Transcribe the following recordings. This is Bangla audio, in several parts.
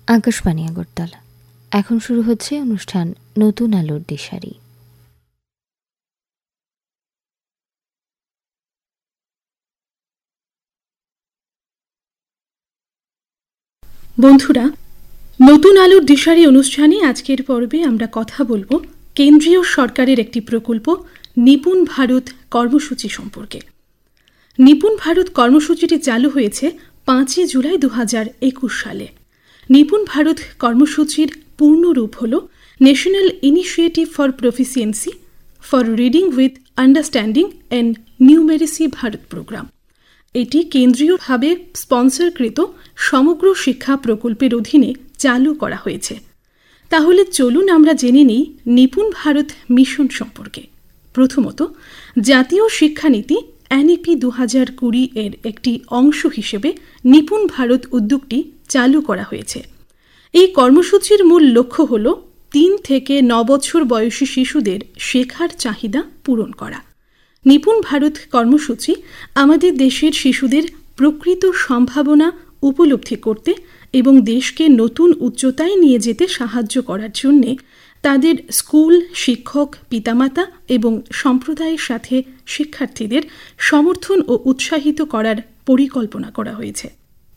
আকাশবাণী আগরতলা। এখন শুরু হচ্ছে অনুষ্ঠান নতুন আলোর দিশারি। বন্ধুরা, নতুন আলোর দিশারি অনুষ্ঠানে আজকের পর্বে আমরা কথা বলবো কেন্দ্রীয় সরকারের একটি প্রকল্প নিপুণ ভারত কর্মসূচি সম্পর্কে। নিপুণ ভারত কর্মসূচিটি চালু হয়েছে 5 জুলাই 2021 সালে। নিপুণ ভারত কর্মসূচির পূর্ণ রূপ হল national initiative for proficiency for reading with understanding and numeracy Bharat programme. এটি কেন্দ্রীয়ভাবে স্পন্সরকৃত সমগ্র শিক্ষা প্রকল্পের অধীনে চালু করা হয়েছে। তাহলে চলুন আমরা জেনে নিই নিপুণ ভারত মিশন সম্পর্কে। প্রথমত, জাতীয় শিক্ষানীতি NEP 2020 এর একটি অংশ হিসেবে নিপুণ ভারত উদ্যোগটি চালু করা হয়েছে। এই কর্মসূচির মূল লক্ষ্য হল 3 থেকে 9 বছর বয়সী শিশুদের শেখার চাহিদা পূরণ করা। নিপুণ ভারত কর্মসূচি আমাদের দেশের শিশুদের প্রকৃত সম্ভাবনা উপলব্ধি করতে এবং দেশকে নতুন উচ্চতায় নিয়ে যেতে সাহায্য করার জন্যে তাদের স্কুল, শিক্ষক, পিতামাতা এবং সম্প্রদায়ের সাথে শিক্ষার্থীদের সমর্থন ও উৎসাহিত করার পরিকল্পনা করা হয়েছে।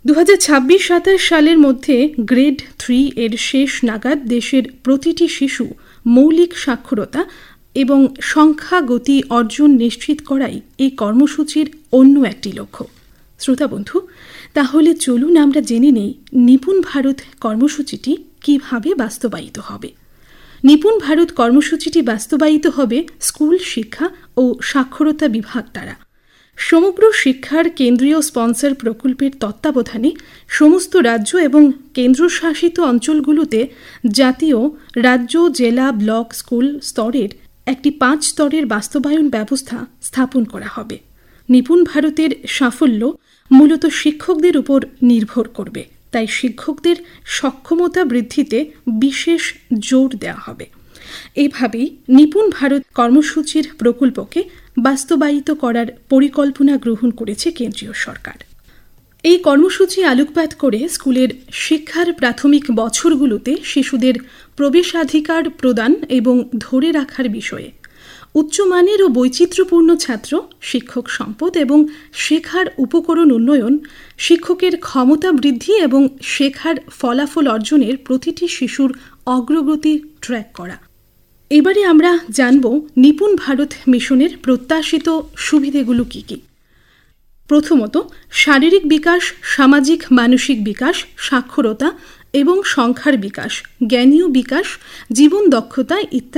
2026-27 সালের মধ্যে গ্রেড 3 এর শেষ নাগাদ দেশের প্রতিটি শিশু মৌলিক সাক্ষরতা এবং সংখ্যাগতি অর্জন নিশ্চিত করাই এই কর্মসূচির অন্য একটি লক্ষ্য। শ্রোতা বন্ধু, তাহলে চলুন আমরা জেনে নেই নিপুণ ভারত কর্মসূচিটি কিভাবে বাস্তবায়িত হবে। নিপুণ ভারত কর্মসূচিটি বাস্তবায়িত হবে স্কুল শিক্ষা ও সাক্ষরতা বিভাগ দ্বারা। সমগ্র শিক্ষার কেন্দ্রীয় স্পন্সর প্রকল্পের তত্ত্বাবধানে সমস্ত রাজ্য এবং কেন্দ্রশাসিত অঞ্চলগুলোতে জাতীয়, রাজ্য, জেলা, ব্লক, স্কুল স্তরের একটি 5 স্তরের বাস্তবায়ন ব্যবস্থা স্থাপন করা হবে। নিপুণ ভারতের সাফল্য মূলত শিক্ষকদের উপর নির্ভর করবে, তাই শিক্ষকদের সক্ষমতা বৃদ্ধিতে বিশেষ জোর দেওয়া হবে। এভাবেই নিপুণ ভারত কর্মসূচির প্রকল্পকে বাস্তবায়িত করার পরিকল্পনা গ্রহণ করেছে কেন্দ্রীয় সরকার। এই কর্মসূচি আলোকপাত করে স্কুলের শিক্ষার প্রাথমিক বছরগুলোতে শিশুদের প্রবেশাধিকার প্রদান এবং ধরে রাখার বিষয়ে উচ্চমানের ও বৈচিত্র্যপূর্ণ ছাত্র, শিক্ষক সম্পদ এবং শেখার উপকরণ উন্নয়ন, শিক্ষকের ক্ষমতা বৃদ্ধি এবং শেখার ফলাফল অর্জনের প্রতিটি শিশুর অগ্রগতি ট্র্যাক করা। এবারে আমরা জানব নিপুণ ভারত মিশনের প্রত্যাশিত সুবিধাগুলো কী কী। প্রথমত, শারীরিক বিকাশ, সামাজিক মানসিক বিকাশ, সাক্ষরতা এবং সংখ্যার বিকাশ, জ্ঞানীয় বিকাশ, জীবন দক্ষতা ইত্যাদি